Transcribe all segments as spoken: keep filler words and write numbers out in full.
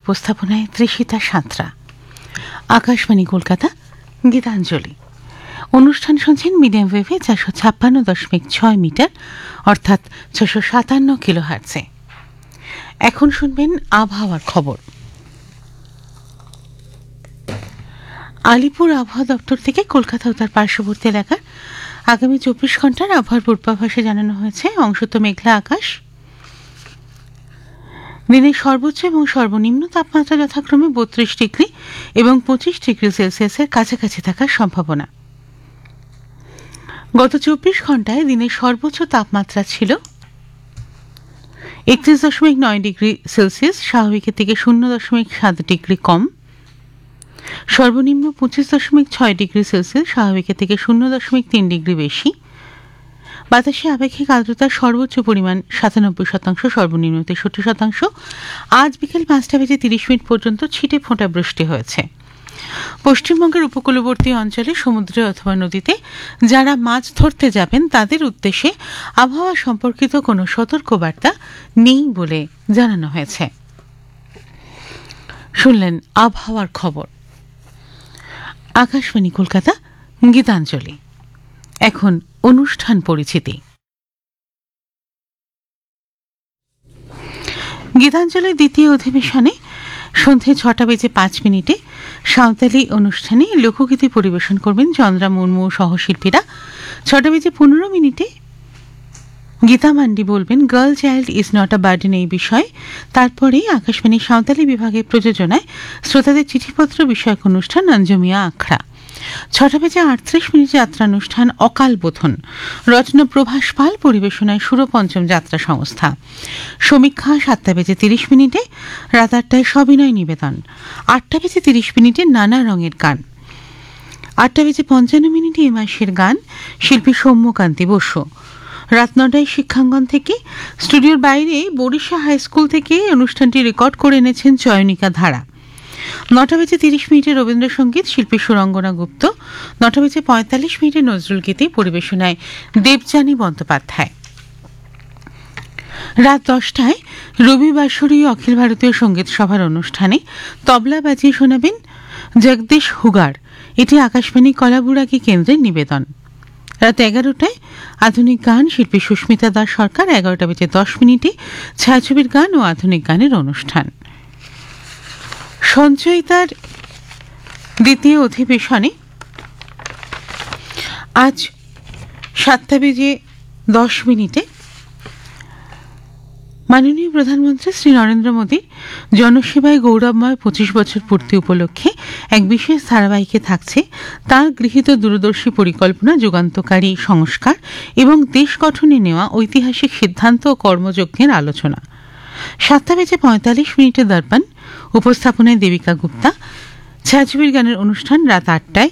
উপস্থাপনায় তৃষিতা সাঁতরা। আকাশবাণী কলকাতা, গীতাঞ্জলি। অনুষ্ঠান শুনছেন মিডিয়াম ওয়েভে চারশো ছাপ্পান্ন দশমিক ছয় মিটার অর্থাৎ ছশো সাতান্ন কিলো হার্টসে। এখন শুনবেন আবহাওয়ার খবর। আলিপুর আবহাওয়া দপ্তর থেকে কলকাতা ও তার পার্শ্ববর্তী এলাকার আগামী চব্বিশ ঘন্টার আবহাওয়ার পূর্বাভাসে জানানো হয়েছে অংশত মেঘলা আকাশ। দিনের সর্বোচ্চ এবং সর্বনিম্ন তাপমাত্রা যথাক্রমে বত্রিশ ডিগ্রি এবং পঁচিশ ডিগ্রি সেলসিয়াসের কাছাকাছি থাকার সম্ভাবনা। গত চব্বিশ ঘন্টায় দিনের সর্বোচ্চ তাপমাত্রা ছিল একত্রিশ দশমিক নয় ডিগ্রি সেলসিয়াস, স্বাভাবিকের থেকে শূন্য দশমিক সাত ডিগ্রি কম। সর্বনিম্ন পঁচিশ দশমিক ছয় ডিগ্রি সেলসিয়াস, স্বাভাবিকের থেকে শূন্য দশমিক তিন ডিগ্রি বেশি। বাতাসে আপেক্ষিক আর্দ্রতার সর্বোচ্চ পরিমাণ সাতানব্বই শতাংশ, সর্বনিম্ন তেষট্টি শতাংশ। আজ বিকেল পাঁচটা বেজে তিরিশ মিনিট পর্যন্ত ছিটে ফোঁটা বৃষ্টি হয়েছে। পশ্চিমবঙ্গের উপকূলবর্তী অঞ্চলে সমুদ্রে অথবা নদীতে যারা মাছ ধরতে যাবেন তাদের উদ্দেশ্যে আবহাওয়া সম্পর্কিত কোনো সতর্কবার্তা নেই বলে জানানো হয়েছে। শুনলেন আবহাওয়ার খবর। আকাশবাণী কলকাতা, গীতাঞ্জলি। এখন অনুষ্ঠান পরিচিতি। গীতাঞ্জলির দ্বিতীয় অধিবেশনে সন্ধ্যে ছটা বেজে পাঁচ মিনিটে সাঁওতালি অনুষ্ঠানে লোকগীতি পরিবেশন করবেন চন্দ্রা মুর্মু সহশিল্পীরা। ছটা বেজে পনেরো মিনিটে গীতা মান্ডি বলবেন girl child is not a burden এই বিষয়ে। তারপরে আকাশবাণী সাঁওতালি বিভাগের প্রযোজনায় শ্রোতাদের চিঠিপত্র বিষয়ক অনুষ্ঠান আঞ্জুমিয়া আখড়া। ছটা বেজে আটত্রিশ মিনিট যাত্রানুষ্ঠান অকাল বোধন, রচনা প্রভাস পাল, পরিবেশনায় সুরপঞ্চম যাত্রা সংস্থা। সমীক্ষা সাতটা বেজে তিরিশ মিনিটে। রাত আটটায় সবিনয় নিবেদন। আটটা বেজে তিরিশ মিনিটে নানা রঙের গান। আটটা বেজে পঞ্চান্ন মিনিটে এ মাসের গান, শিল্পী সৌম্যকান্তি বসু। রাত নটায় শিক্ষাঙ্গন থেকে। স্টুডিওর বাইরে বরিশা হাই স্কুল থেকে অনুষ্ঠানটি রেকর্ড করে এনেছেন চয়নিকা ধারা। নটা বেজে তিরিশ মিনিটে রবীন্দ্রসঙ্গীত, শিল্পী সুরঙ্গনা গুপ্ত। নটা বেজে পঁয়তাল্লিশ মিনিটে নজরুল গীতি, পরিবেশনায় দেবযানী বন্দ্যোপাধ্যায়। রাত দশটায় রবিবাসরী অখিল ভারতীয় সঙ্গীত সভার অনুষ্ঠানে তবলা বাজিয়ে শোনাবেন জগদীশ হুগার। এটি আকাশবাণী কলাবুরাগী কেন্দ্রের নিবেদন। রাত এগারোটায় আধুনিক গান, শিল্পী সুস্মিতা দাস সরকার। এগারোটা বেজে দশ মিনিটে ছায়াছবির গান ও আধুনিক গানের অনুষ্ঠান। সঞ্চয়িতার দ্বিতীয় অধিবেশনে আজ সাতটা বেজে দশ মিনিটে মাননীয় প্রধানমন্ত্রী শ্রী নরেন্দ্র মোদীর জনসেবায় গৌরবময় পঁচিশ বছর পূর্তি উপলক্ষে এক বিশেষ ধারাবাহিকে থাকছে তাঁর গৃহীত দূরদর্শী পরিকল্পনা, যুগান্তকারী সংস্কার এবং দেশ গঠনে নেওয়া ঐতিহাসিক সিদ্ধান্ত ও কর্মযজ্ঞের আলোচনা। সাতটা বেজে পঁয়তাল্লিশ মিনিটে দর্পণ, উপস্থাপনায় দেবিকা গুপ্তা। ছায়াছবির গানের অনুষ্ঠান রাত আটটায়।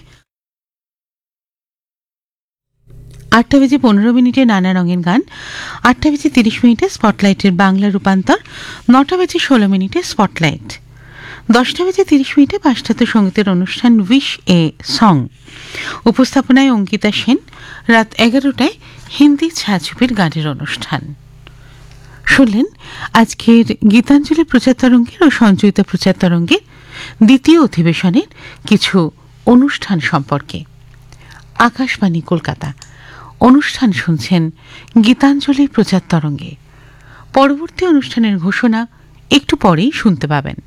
আটটা বেজে পনেরো মিনিটে নানা রঙের গান। আটটা বেজে তিরিশ মিনিটে স্পটলাইটের বাংলা রূপান্তর। নটা বেজে ষোলো মিনিটে স্পটলাইট। দশটা বেজে তিরিশ মিনিটে পাশ্চাত্য সঙ্গীতের অনুষ্ঠান উইশ এ সং, উপস্থাপনায় অঙ্কিতা সেন। রাত এগারোটায় হিন্দি ছায়াছবির গানের অনুষ্ঠান। শুনলেন আজকের গীতাঞ্জলি প্রচার তরঙ্গের ও সঞ্চয়িতা প্রচার তরঙ্গের দ্বিতীয় অধিবেশনের কিছু অনুষ্ঠান সম্পর্কে। আকাশবাণী কলকাতা, অনুষ্ঠান শুনছেন গীতাঞ্জলি প্রচার তরঙ্গে। পরবর্তী অনুষ্ঠানের ঘোষণা একটু পরেই শুনতে পাবেন।